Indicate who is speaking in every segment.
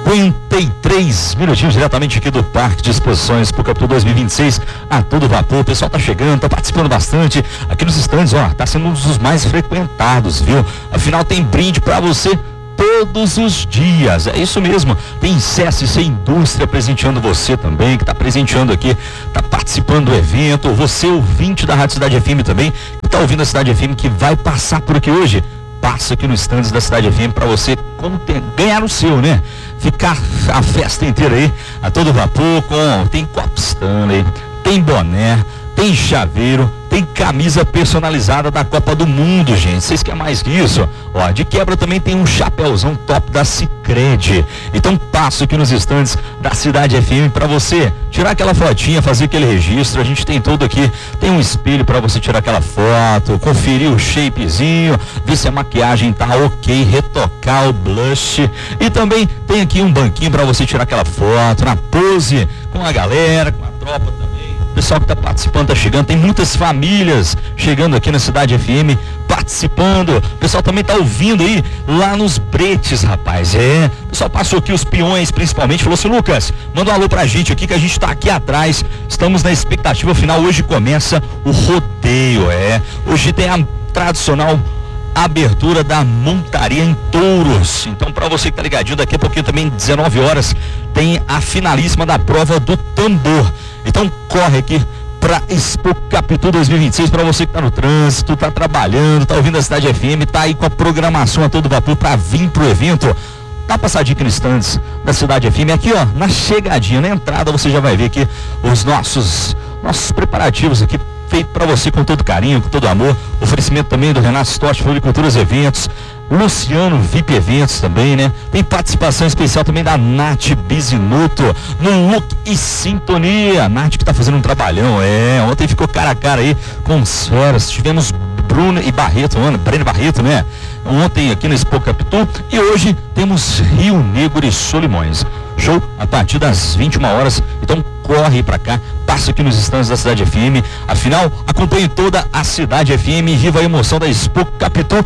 Speaker 1: 53 minutinhos diretamente aqui do Parque de Exposições Expo Capitu 2026 a todo vapor. O pessoal tá chegando, tá participando bastante aqui nos estandes, ó, tá sendo um dos mais frequentados, viu? Afinal tem brinde pra você todos os dias, é isso mesmo. Tem CSC Indústria presenteando você também, que tá presenteando aqui, tá participando do evento. Você, ouvinte da Rádio Cidade FM também, que tá ouvindo a Cidade FM, que vai passar por aqui hoje, passa aqui no stands da Cidade FM para você ganhar o seu, né? Ficar a festa inteira aí, a todo vapor, tem copo Stanley, tem boné, tem chaveiro, tem camisa personalizada da Copa do Mundo, gente. Vocês querem mais que isso? Ó, de quebra também tem um chapéuzão top da Sicredi. Então passo aqui nos estandes da Cidade FM para você tirar aquela fotinha, fazer aquele registro. A gente tem tudo aqui, tem um espelho para você tirar aquela foto, conferir o shapezinho, ver se a maquiagem tá ok, retocar o blush. E também tem aqui um banquinho para você tirar aquela foto na pose com a galera, com a tropa também. O pessoal que tá participando tá chegando, tem muitas famílias chegando aqui na Cidade FM, participando. O pessoal também tá ouvindo aí lá nos bretes, rapaz. O pessoal passou aqui, os peões principalmente, falou assim: Lucas, manda um alô pra gente aqui, que a gente tá aqui atrás, estamos na expectativa final. Hoje começa o rodeio, hoje tem a tradicional abertura da montaria em touros. Então, para você que tá ligadinho, daqui a pouquinho também 19 horas tem a finalíssima da prova do tambor. Então corre aqui para Expo Capitu 2026, para você que tá no trânsito, tá trabalhando, tá ouvindo a Cidade FM, tá aí com a programação a todo vapor para vir pro evento. Dá passadinha aqui nos stands da Cidade FM, aqui ó, na chegadinha, na entrada, você já vai ver aqui os nossos preparativos aqui, feito para você com todo carinho, com todo amor. Oferecimento também do Renato Stott, Floriculturas Eventos, Luciano VIP Eventos também, né? Tem participação especial também da Nath Bizinuto no Look e Sintonia. Nath que tá fazendo um trabalhão, ontem ficou cara a cara aí com os feras. Tivemos Bruno e Barreto, Breno Barreto, né? Ontem aqui no Expo Capitu, e hoje temos Rio Negro e Solimões. Show a partir das 21 horas. Então corre pra cá, passa aqui nos estandes da Cidade FM. Afinal, acompanhe toda a Cidade FM, viva a emoção da Expo Capitu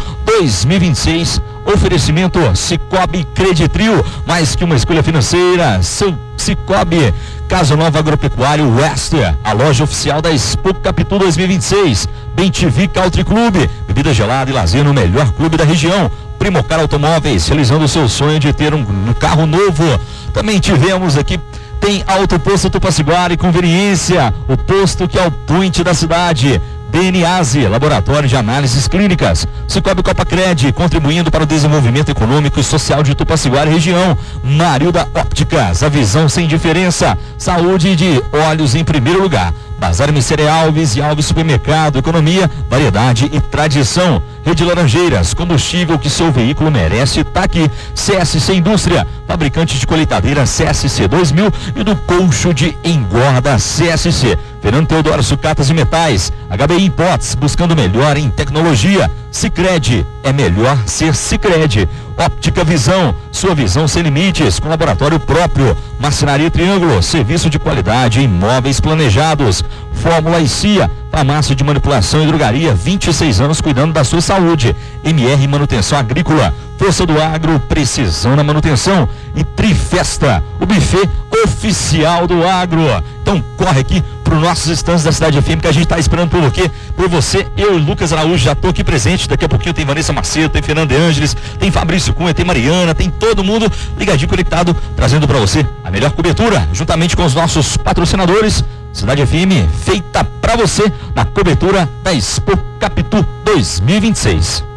Speaker 1: 2026. Oferecimento Cicobi Creditrio, mais que uma escolha financeira. Seu Cicobi. Casa Nova Agropecuário Wester, a loja oficial da Expo Capitu 2026. BenTV Country Club, bebida gelada e lazer no melhor clube da região. Primocar Automóveis, realizando o seu sonho de ter um carro novo. Também tivemos aqui, tem Autoposto Tupaciguara e Conveniência, o posto que é o point da cidade. DNASE, Laboratório de Análises Clínicas. Cicobi Copacred, contribuindo para o desenvolvimento econômico e social de Tupaciguara e região. Marilda Ópticas, a visão sem diferença. Saúde de olhos em primeiro lugar. Bazar Micere Alves e Alves Supermercado, economia, variedade e tradição. Rede Laranjeiras, combustível que seu veículo merece, tá aqui. CSC Indústria, fabricante de colheitadeira CSC 2000 e do colcho de engorda CSC. Fernando Teodoro Sucatas e Metais, HBI Imports, buscando melhor em tecnologia. Sicredi, é melhor ser Sicredi. Óptica Visão, sua visão sem limites, com laboratório próprio. Marcenaria Triângulo, serviço de qualidade em imóveis planejados. Fórmula e CIA, farmácia de manipulação e drogaria, 26 anos cuidando da sua saúde. MR Manutenção Agrícola, Força do Agro, precisão na manutenção. E Trifesta, o buffet oficial do agro. Então corre aqui para os nossos estandes da Cidade FM, que a gente está esperando por quê? Por você. Eu e Lucas Araújo já tô aqui presente. Daqui a pouquinho tem Vanessa Macedo, tem Fernando de Ângeles, tem Fabrício Cunha, tem Mariana, tem todo mundo ligadinho, conectado, trazendo para você a melhor cobertura, juntamente com os nossos patrocinadores. Cidade FM, feita para você na cobertura da Expo Capitu 2026.